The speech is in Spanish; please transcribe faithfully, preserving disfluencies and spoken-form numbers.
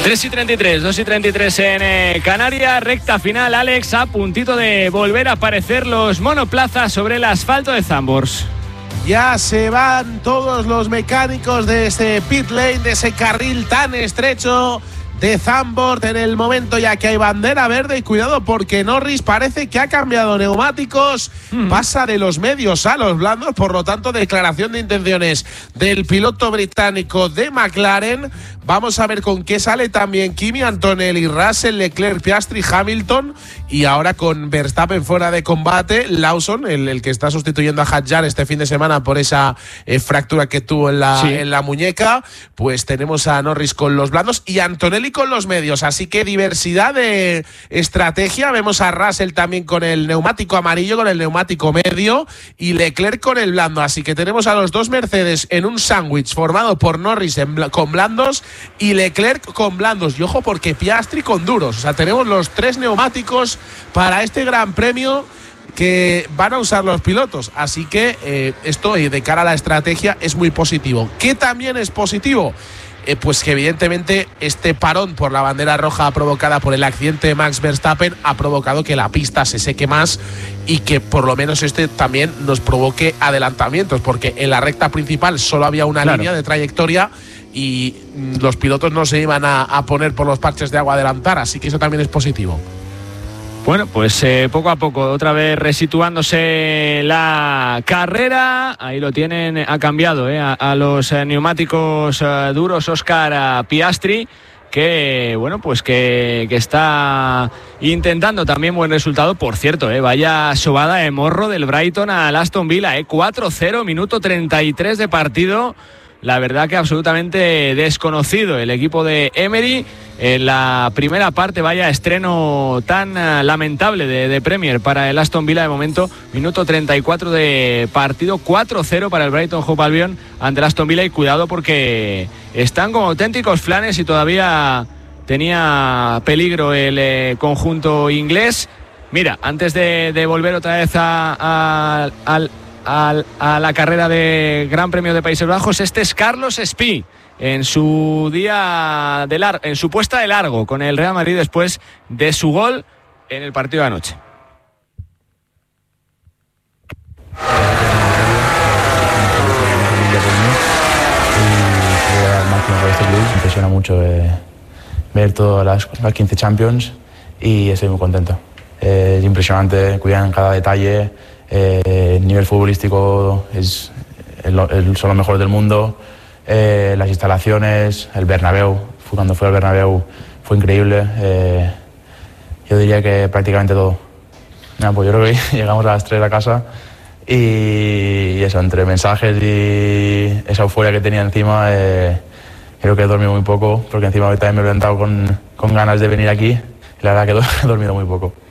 tres y treinta y tres, dos y treinta y tres en eh, Canarias, recta final, Alex, a puntito de volver a aparecer los monoplazas sobre el asfalto de Zandvoort. Ya se van todos los mecánicos de ese pit lane, de ese carril tan estrecho de Zandvoort en el momento ya que hay bandera verde. Y cuidado porque Norris parece que ha cambiado neumáticos, mm. pasa de los medios a los blandos, por lo tanto declaración de intenciones del piloto británico de McLaren. Vamos a ver con qué sale también Kimi, Antonelli, Russell, Leclerc, Piastri, Hamilton, y ahora con Verstappen fuera de combate, Lawson, el, el que está sustituyendo a Hadjar este fin de semana por esa eh, fractura que tuvo en la, sí. en la muñeca. Pues tenemos a Norris con los blandos y Antonelli con los medios, así que diversidad de estrategia. Vemos a Russell también con el neumático amarillo, con el neumático medio, y Leclerc con el blando, así que tenemos a los dos Mercedes en un sándwich formado por Norris en bl- con blandos y Leclerc con blandos, y ojo porque Piastri con duros. O sea, tenemos los tres neumáticos para este gran premio que van a usar los pilotos, así que eh, esto de cara a la estrategia es muy positivo. ¿Qué también es positivo? Eh, pues que evidentemente este parón por la bandera roja provocada por el accidente de Max Verstappen ha provocado que la pista se seque más y que por lo menos este también nos provoque adelantamientos, porque en la recta principal solo había una claro. línea de trayectoria y los pilotos no se iban a, a poner por los parches de agua a adelantar, así que eso también es positivo. Bueno, pues eh, poco a poco, otra vez resituándose la carrera. Ahí lo tienen, ha cambiado eh, a, a los eh, neumáticos eh, duros Oscar Piastri, que bueno, pues que, que está intentando también buen resultado. Por cierto, eh, vaya sobada de morro del Brighton al Aston Villa, eh, cuatro cero, minuto treinta y tres de partido. La verdad que absolutamente desconocido el equipo de Emery. En la primera parte, vaya estreno tan uh, lamentable de, de Premier para el Aston Villa de momento. Minuto treinta y cuatro de partido, cuatro cero para el Brighton Hove Albion ante el Aston Villa. Y cuidado porque están como auténticos flanes y todavía tenía peligro el eh, conjunto inglés. Mira, antes de, de volver otra vez a, a, al a la carrera de Gran Premio de Países Bajos, este es Carlos Espí en su día de lar- en su puesta de largo con el Real Madrid después de su gol en el partido de anoche. Me impresiona mucho eh, ver todas las, las quince Champions y estoy muy contento. Eh, es impresionante, cuidan cada detalle. Eh, el nivel futbolístico es el, el, son los mejores del mundo. Eh, las instalaciones, el Bernabéu, cuando fui al Bernabéu fue increíble. Eh, yo diría que prácticamente todo. Nah, pues yo creo que llegamos a las tres a casa y, y eso, entre mensajes y esa euforia que tenía encima, eh, creo que he dormido muy poco, porque encima hoy también me he levantado con, con ganas de venir aquí y la verdad que he dormido muy poco.